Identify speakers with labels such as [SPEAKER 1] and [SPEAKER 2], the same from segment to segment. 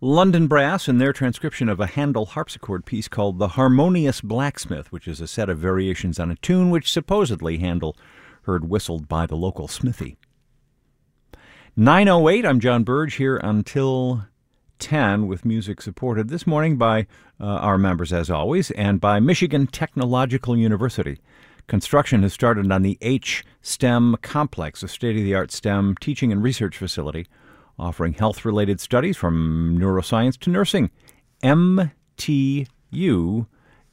[SPEAKER 1] London Brass in their transcription of a Handel harpsichord piece called The Harmonious Blacksmith, which is a set of variations on a tune which supposedly Handel heard whistled by the local smithy. 9:08, I'm John Burge, here until 10 with music supported this morning by our members, as always, and by Michigan Technological University. Construction has started on the H-STEM complex, a state-of-the-art STEM teaching and research facility offering health-related studies from neuroscience to nursing. mtu.edu.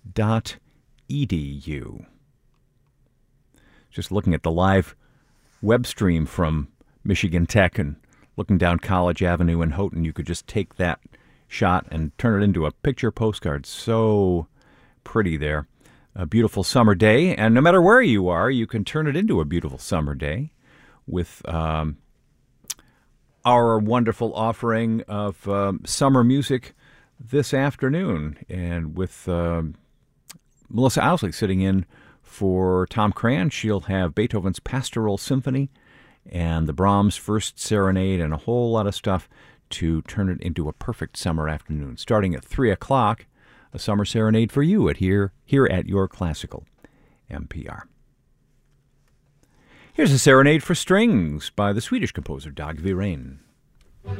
[SPEAKER 1] Just looking at the live web stream from Michigan Tech and looking down College Avenue in Houghton, you could just take that shot and turn it into a picture postcard. So pretty there. A beautiful summer day, and no matter where you are, you can turn it into a beautiful summer day with our wonderful offering of summer music this afternoon, and with Melissa Owsley sitting in for Tom Cran. She'll have Beethoven's Pastoral Symphony and the Brahms First Serenade and a whole lot of stuff to turn it into a perfect summer afternoon. Starting at 3 o'clock, a summer serenade for you here at your classical NPR. Here's a serenade for strings by the Swedish composer Dag Wirén.